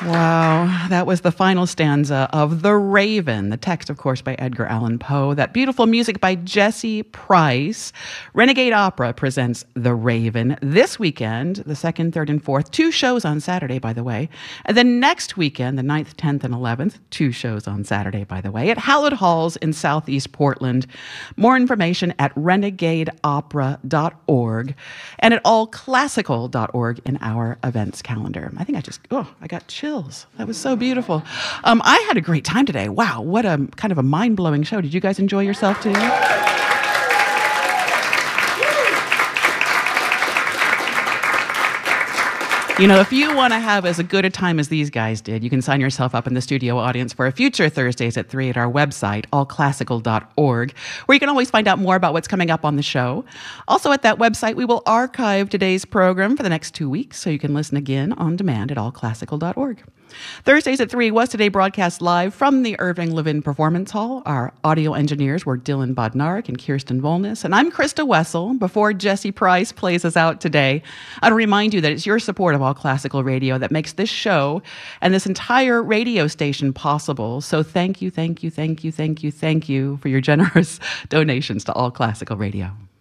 Wow, that was the final stanza of The Raven, the text, of course, by Edgar Allan Poe. That beautiful music by Jesse Price. Renegade Opera presents The Raven this weekend, the 2nd, 3rd, and 4th. 2 shows on Saturday, by the way. And then next weekend, the 9th, 10th, and 11th, 2 shows on Saturday, by the way, at Hallett Halls in Southeast Portland. More information at renegadeopera.org and at allclassical.org in our events calendar. I think I got chills. That was so beautiful. I had a great time today. Wow, what a kind of a mind-blowing show. Did you guys enjoy yourself too? You know, if you want to have as good a time as these guys did, you can sign yourself up in the studio audience for a future Thursdays at 3 at our website, allclassical.org, where you can always find out more about what's coming up on the show. Also at that website, we will archive today's program for the next 2 weeks, so you can listen again on demand at allclassical.org. Thursdays at 3 was today broadcast live from the Irving Levin Performance Hall. Our audio engineers were Dylan Bodnarik and Kirsten Volness, and I'm Krista Wessel. Before Jesse Price plays us out today, I'd remind you that it's your support of All Classical Radio that makes this show and this entire radio station possible. So thank you for your generous donations to All Classical Radio.